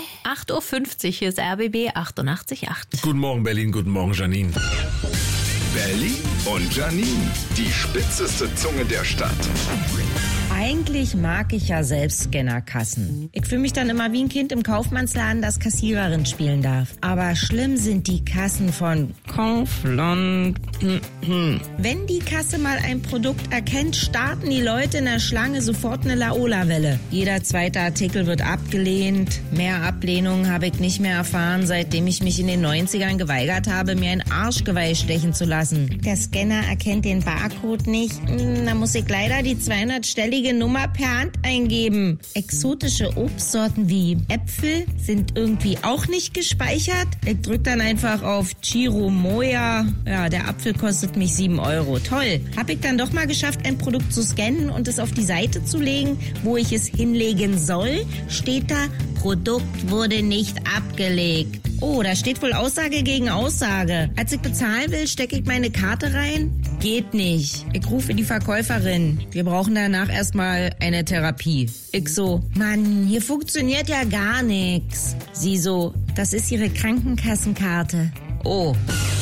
8.50 Uhr, hier ist RBB 88.8. Guten Morgen Berlin, guten Morgen Janine. Berlin und Janine, die spitzeste Zunge der Stadt. Eigentlich mag ich ja selbst Scannerkassen. Ich fühle mich dann immer wie ein Kind im Kaufmannsladen, das Kassiererin spielen darf. Aber schlimm sind die Kassen von Kaufland. Wenn die Kasse mal ein Produkt erkennt, starten die Leute in der Schlange sofort eine Laola-Welle. Jeder zweite Artikel wird abgelehnt. Mehr Ablehnungen habe ich nicht mehr erfahren, seitdem ich mich in den 90ern geweigert habe, mir ein Arschgeweih stechen zu lassen. Der Scanner erkennt den Barcode nicht. Da muss ich leider die 200-stellige Nummer per Hand eingeben. Exotische Obstsorten wie Äpfel sind irgendwie auch nicht gespeichert. Ich drücke dann einfach auf Chiro Moya. Ja, der Apfel kostet mich 7 Euro. Toll. Hab ich dann doch mal geschafft, ein Produkt zu scannen und es auf die Seite zu legen, wo ich es hinlegen soll, steht da, Produkt wurde nicht abgelegt. Oh, da steht wohl Aussage gegen Aussage. Als ich bezahlen will, stecke ich meine Karte rein. Geht nicht. Ich rufe die Verkäuferin. Wir brauchen danach erstmal eine Therapie. Ich so, Mann, hier funktioniert ja gar nichts. Sie so, das ist Ihre Krankenkassenkarte. Oh.